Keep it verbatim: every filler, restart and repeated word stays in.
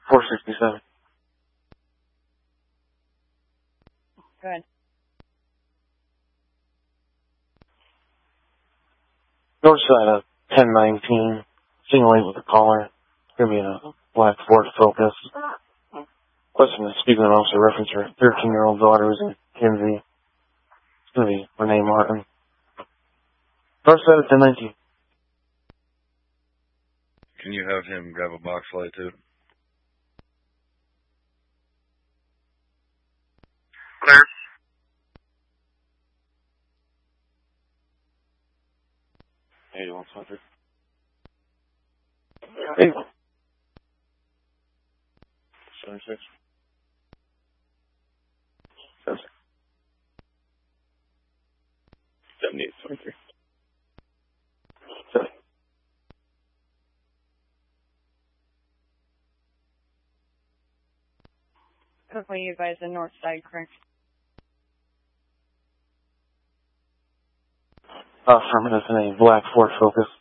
four sixty-seven. Good. North side of ten nineteen, single eight with a caller. It's going to be a black Ford Focus. Question is speaking of officer reference her thirteen-year-old daughter who's in Kinsey. It's going to be Renee Martin. North side of ten nineteen. Can you have him grab a box light too? Clear. eighty-one hundred. Hey. seventy-six. seventy-six. seventy-eight, twenty-three. seventy. Hopefully you guys are north side, correct? Uh, affirmative in a black Ford Focus.